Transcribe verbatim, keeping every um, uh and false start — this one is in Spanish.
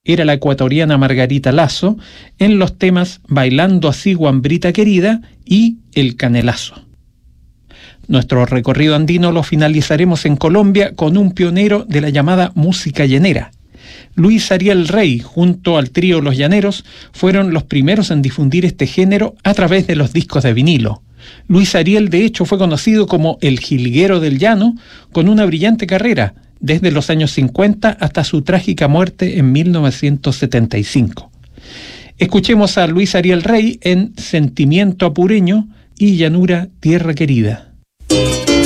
era la ecuatoriana Margarita Lazo en los temas Bailando así guambrita querida y El Canelazo. Nuestro recorrido andino lo finalizaremos en Colombia con un pionero de la llamada música llanera. Luis Ariel Rey, junto al trío Los Llaneros, fueron los primeros en difundir este género a través de los discos de vinilo. Luis Ariel, de hecho, fue conocido como el jilguero del llano, con una brillante carrera, desde los años cincuenta hasta su trágica muerte en mil novecientos setenta y cinco. Escuchemos a Luis Ariel Rey en Sentimiento Apureño y Llanura Tierra Querida.